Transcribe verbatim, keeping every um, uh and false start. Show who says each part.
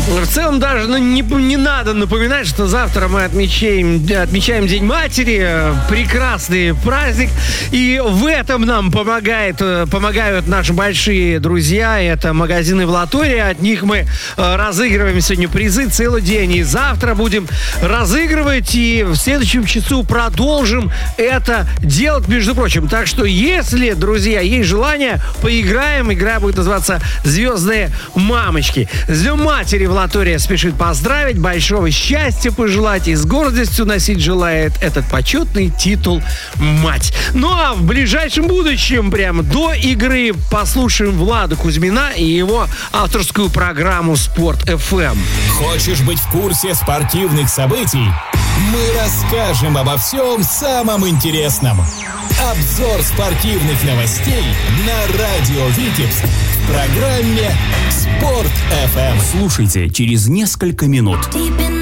Speaker 1: В целом даже ну, не, не надо напоминать, что завтра мы отмечаем, отмечаем День матери, прекрасный праздник, и в этом нам помогает, помогают наши большие друзья, это магазины в Латоре, от них мы разыгрываем сегодня призы целый день, и завтра будем разыгрывать, и в следующем часу продолжим это делать, между прочим. Так что, если, друзья, есть желание, поиграем, игра будет называться «Звездные мамочки». С Днем матери в Латоре спешит поздравить, большого счастья пожелать и с гордостью носить желает этот почетный титул «Мать». Ну а в ближайшем будущем, прямо до игры, послушаем Влада Кузьмина и его авторскую программу «Спорт эф эм».
Speaker 2: Хочешь быть в курсе спортивных событий? Мы расскажем обо всем самом интересном. Обзор спортивных новостей на радио Витебск в программе «Спорт эф эм».
Speaker 3: Слушайте через несколько минут.